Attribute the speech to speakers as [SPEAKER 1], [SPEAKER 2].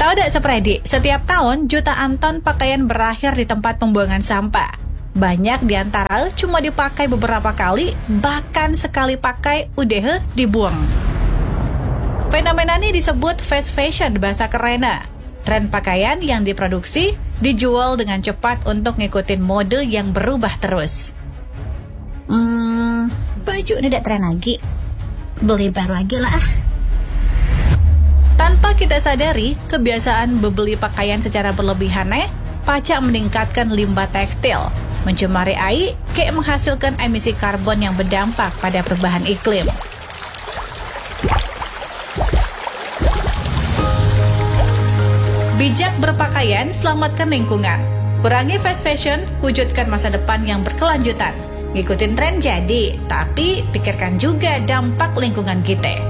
[SPEAKER 1] Tahu tidak Sepredi, setiap tahun jutaan ton pakaian berakhir di tempat pembuangan sampah. Banyak di antara cuma dipakai beberapa kali, bahkan sekali pakai udah dibuang. Fenomena ini disebut fast fashion bahasa kerennya. Tren pakaian yang diproduksi dijual dengan cepat untuk ngikutin mode yang berubah terus.
[SPEAKER 2] Baju ini tidak tren lagi. Beli baru lagi lah.
[SPEAKER 1] Tanpa kita sadari, kebiasaan membeli pakaian secara berlebihan pacak meningkatkan limbah tekstil, mencemari air, kayak menghasilkan emisi karbon yang berdampak pada perubahan iklim. Bijak berpakaian, selamatkan lingkungan. Kurangi fast fashion, wujudkan masa depan yang berkelanjutan. Ngikutin tren jadi, tapi pikirkan juga dampak lingkungan kita.